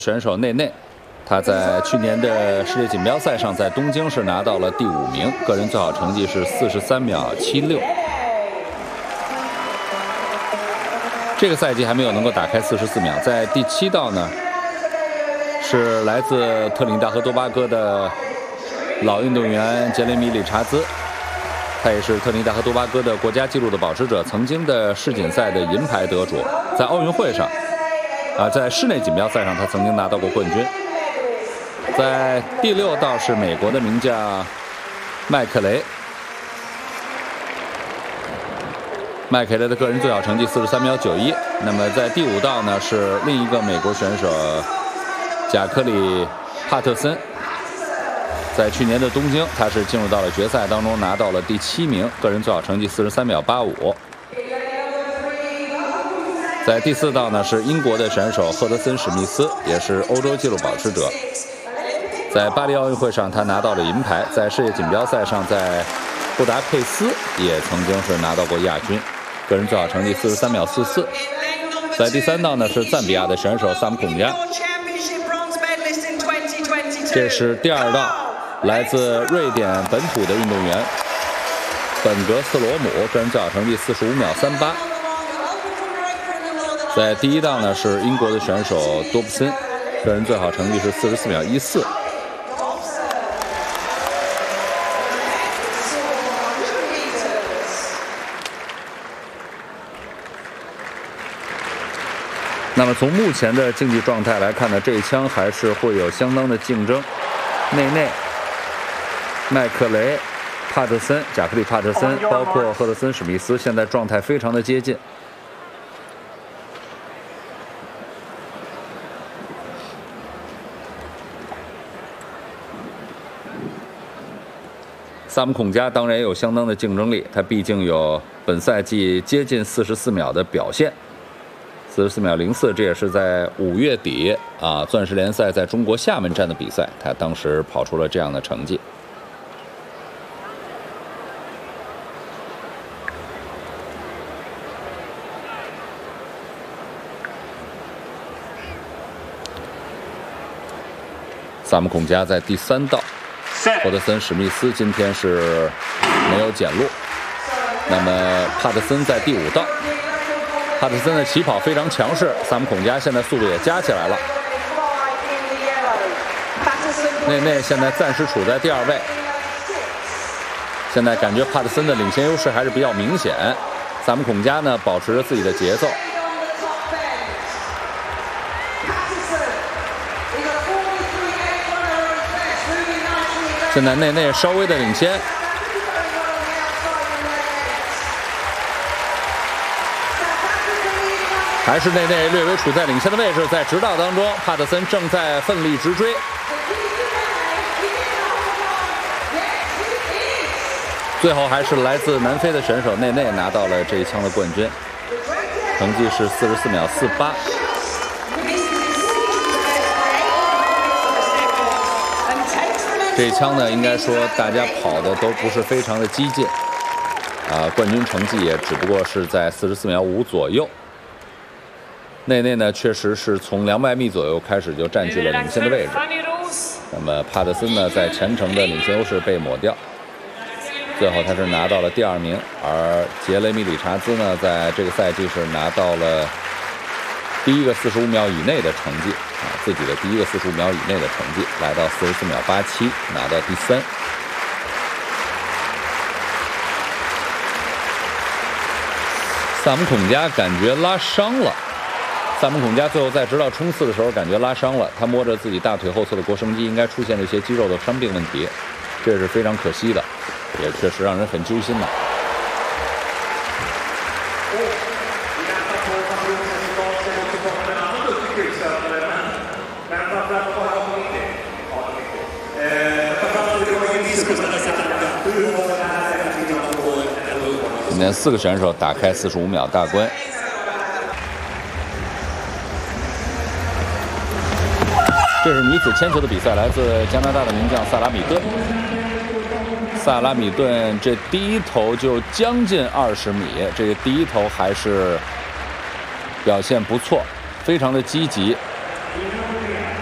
选手内内，他在去年的世界锦标赛上，在东京是拿到了第5名，个人最好成绩是43秒76。这个赛季还没有能够打开44秒。在第7道呢，是来自特立尼达和多巴哥的老运动员杰雷米·理查兹，他也是特立尼达和多巴哥的国家纪录的保持者，曾经的世锦赛的银牌得主，在奥运会上。 在室内锦标赛上，他曾经拿到过冠军。在第6道是美国的名将麦克雷，麦克雷的个人最好成绩43秒91。那么在第5道呢，是另一个美国选手贾克里·帕特森，在去年的东京，他是进入到了决赛当中，拿到了第7名，个人最好成绩43秒85。 在第4道呢，是英国的选手赫德森·史密斯，也是欧洲纪录保持者。在巴黎奥运会上，他拿到了银牌；在世界锦标赛上，在布达佩斯也曾经是拿到过亚军，个人最好成绩43秒44。在第3道呢，是赞比亚的选手萨姆孔加，这是第2道，来自瑞典本土的运动员本格斯罗姆，个人最好成绩45秒38。 在第1道呢，是英国的选手多布森，个人最好成绩是44秒14。那么从目前的竞技状态来看呢，这一枪还是会有相当的竞争。内内、麦克雷、帕特森、贾克里·帕特森，包括赫德森·史密斯，现在状态非常的接近。 萨姆孔加当然也有相当的竞争力，他毕竟有本赛季接近44秒的表现，44秒04，这也是在5月底钻石联赛在中国厦门站的比赛，他当时跑出了这样的成绩。萨姆孔加在第3道。 霍德森·史密斯今天是没有捡路。那么帕特森在第5道，帕特森的起跑非常强势，萨姆孔加现在速度也加起来了。内内现在暂时处在第2位，现在感觉帕特森的领先优势还是比较明显。萨姆孔加呢保持着自己的节奏。 现在内内稍微的领先，还是内内略微处在领先的位置。在直道当中，帕特森正在奋力直追，最后还是来自南非的选手内内拿到了这一枪的冠军，成绩是44秒48。 这一枪呢，应该说大家跑的都不是非常的激进，冠军成绩也只不过是在44秒5左右。内内呢，确实是从200米左右开始就占据了领先的位置。那么帕特森呢，在前程的领先优势被抹掉，最后他是拿到了第2名，而杰雷米·理查兹呢，在这个赛季是拿到了第一个45秒以内的成绩。 自己的第一个45秒以内的成绩，来到44秒87，拿到第3。萨姆孔加感觉拉伤了。萨姆孔加最后在直道冲刺的时候感觉拉伤了，他摸着自己大腿后侧的腘绳肌，应该出现了一些肌肉的伤病问题，这是非常可惜的，也确实让人很揪心的。 今天4个选手打开45秒大关。这是女子铅球的比赛，来自加拿大的名将萨拉米顿。萨拉米顿这第一投就将近20米，这个第一投还是表现不错，非常的积极。